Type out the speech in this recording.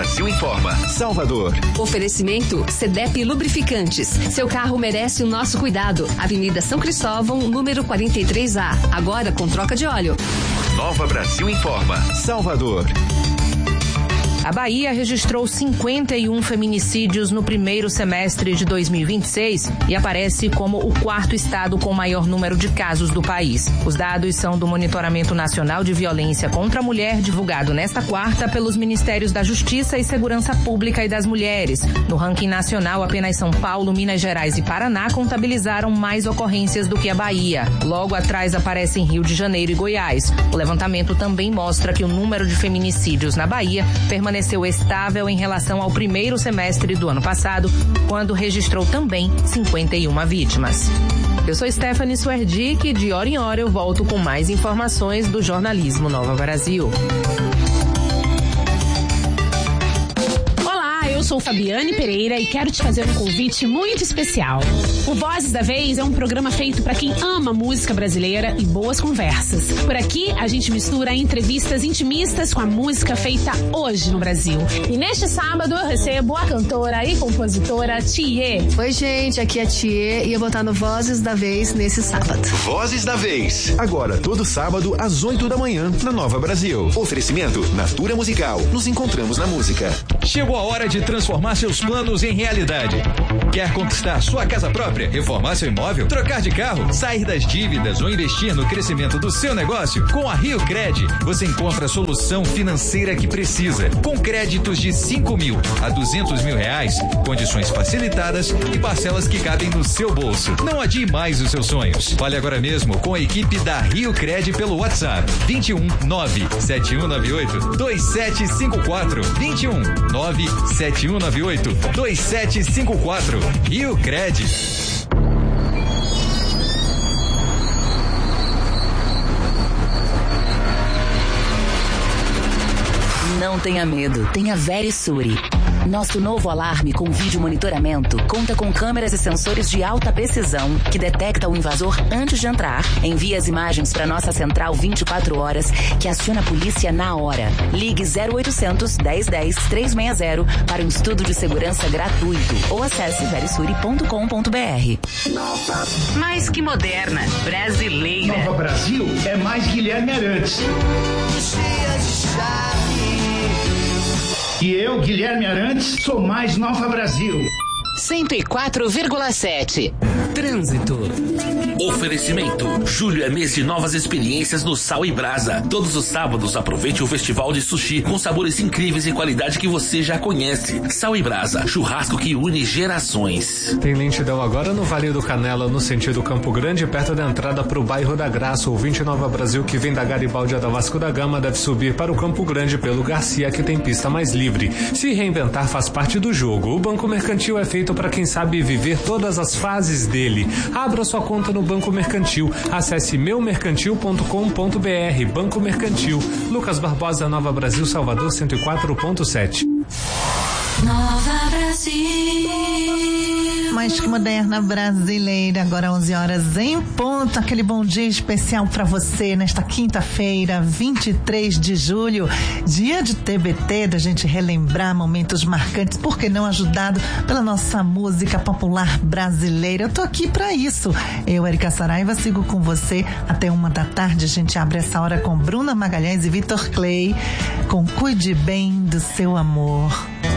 Brasil Informa. Salvador. Oferecimento CDEP Lubrificantes. Seu carro merece o nosso cuidado. Avenida São Cristóvão, número 43A. Agora com troca de óleo. Nova Brasil Informa. Salvador. A Bahia registrou 51 feminicídios no primeiro semestre de 2026 e aparece como o quarto estado com maior número de casos do país. Os dados são do Monitoramento Nacional de Violência contra a Mulher, divulgado nesta quarta pelos Ministérios da Justiça e Segurança Pública e das Mulheres. No ranking nacional, apenas São Paulo, Minas Gerais e Paraná contabilizaram mais ocorrências do que a Bahia. Logo atrás aparecem Rio de Janeiro e Goiás. O levantamento também mostra que o número de feminicídios na Bahia permaneceu estável em relação ao primeiro semestre do ano passado, quando registrou também 51 vítimas. Eu sou Stephanie Swerdick e de hora em hora eu volto com mais informações do jornalismo Nova Brasil. Eu sou Fabiane Pereira e quero te fazer um convite muito especial. O Vozes da Vez é um programa feito para quem ama música brasileira e boas conversas. Por aqui, a gente mistura entrevistas intimistas com a música feita hoje no Brasil. E neste sábado eu recebo a cantora e compositora Thier. Oi, gente, aqui é Thier e eu vou estar no Vozes da Vez nesse sábado. Vozes da Vez. Agora, todo sábado, às 8 da manhã, na Nova Brasil. Oferecimento Natura Musical. Nos encontramos na música. Chegou a hora de transformar seus planos em realidade. Quer conquistar sua casa própria, reformar seu imóvel, trocar de carro, sair das dívidas ou investir no crescimento do seu negócio? Com a Rio Cred, você encontra a solução financeira que precisa. Com créditos de 5 mil a 200 mil reais, condições facilitadas e parcelas que cabem no seu bolso. Não adie mais os seus sonhos. Fale agora mesmo com a equipe da Rio Cred pelo WhatsApp 21 97198 2754 21 97198 2754. Rio Cred. Não tenha medo, tenha Verisure. Nosso novo alarme com vídeo monitoramento conta com câmeras e sensores de alta precisão que detecta o invasor antes de entrar. Envia as imagens para nossa central 24 horas que aciona a polícia na hora. Ligue 0800 1010 360 para um estudo de segurança gratuito ou acesse verisure.com.br. Mais que moderna, brasileira. Nova Brasil é mais Guilherme Arantes. E eu, Guilherme Arantes, sou mais Nova Brasil. 104,7. Trânsito. Oferecimento. Julho é mês de novas experiências no Sal e Brasa. Todos os sábados aproveite o festival de sushi com sabores incríveis e qualidade que você já conhece. Sal e Brasa, churrasco que une gerações. Tem lentidão agora no Vale do Canela, no sentido Campo Grande, perto da entrada para o bairro da Graça. Ouvinte Nova Brasil que vem da Garibaldi a da Vasco da Gama deve subir para o Campo Grande pelo Garcia, que tem pista mais livre. Se reinventar faz parte do jogo. O Banco Mercantil é feito para quem sabe viver todas as fases dele. Abra sua conta no Banco Mercantil. Acesse meumercantil.com.br. Banco Mercantil. Lucas Barbosa, Nova Brasil, Salvador 104.7. Nova Brasil. Mais que moderna brasileira, agora 11 horas em ponto. Aquele bom dia especial para você nesta quinta-feira, 23 de julho, dia de TBT, da gente relembrar momentos marcantes, por que não ajudado pela nossa música popular brasileira. Eu tô aqui para isso. Eu, Erika Saraiva, sigo com você até 1 da tarde. A gente abre essa hora com Bruna Magalhães e Vitor Clay, com Cuide Bem do Seu Amor.